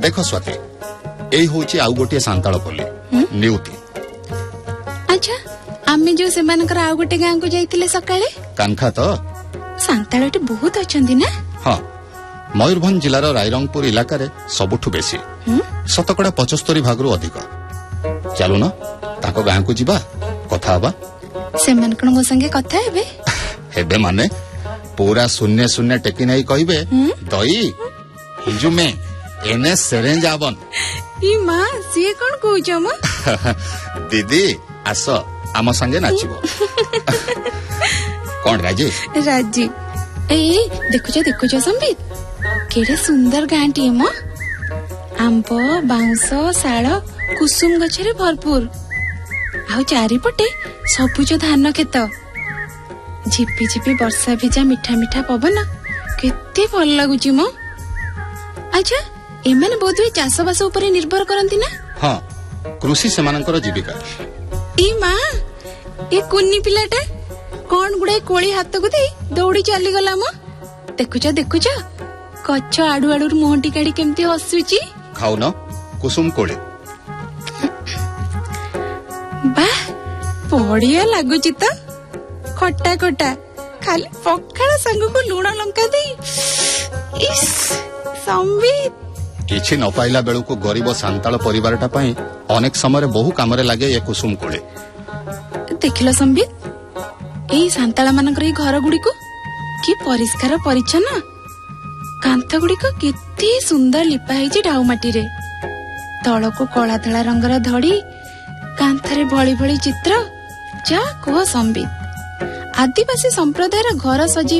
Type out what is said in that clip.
देख स्वाति एई होची आउ गोटे सांताळ पल्ली निउति। अच्छा आमे जो सेमानकर आउ गोटे गां को जाइतिले सकाळे कांखा तो सांताळटी बहुत अछंदी ना। हां मयूरभंज जिलार रायरंगपुर इलाका रे सबुठु बेसी शतकड़ा 75 भागरु अधिक। चलो ना ताको गां को जिबा कथा हबा सेमानकर संगे कथा हेबे हेबे माने पूरा शून्य शून्य टेकी नहीं कहिबे दई हिजुमे एने सेरेंज आवन ई मां से कोन कहउछ म दीदी आस आम संगे नाचिबो कोन राजी राजी ए देखुछ संबित केडे सुंदर गांटी म आंब बाउंस साळ कुसुम गछरे भरपूर आ चारिपटे सबुज धान खेत झिपी झिपी वर्षा भिजा मिठा मिठा पवन केते भल लागुची म। अच्छा एमाने बोधवे चाष बास ऊपर निर्भर करंती ना। हां कृषि सेमानकर जीविका। ई मां ए कुन्नी पिलाटा कोन गुडे कोळी हाथ को दे दौड़ी चली गला म। देखुछ कच्छ आडू आडूर मोहंटी काडी केमती हसुची। खाऊ न कुसुम कोळे बा बढ़िया लागुची त खट्टा खट्टा खाली पखाळ संग को लूण लंका दे इस संबित किछि न पाइला बेलू को गरीब सांताळ परिवारटा पई अनेक समय बहु कामरे लागे ए कुसुम कोळे। देखिलो संबित एई सांताळ मानकर ई घर गुडी को की परिष्कार परिच्छन्न कांथ गुडी को केते सुंदर लिपा हेची ढाउ माटी रे तळ को कळा धळा रंगर धड़ी कांथरे भଳି भଳି चित्र जा कह संबित आदिवासी संप्रदायर घर सजी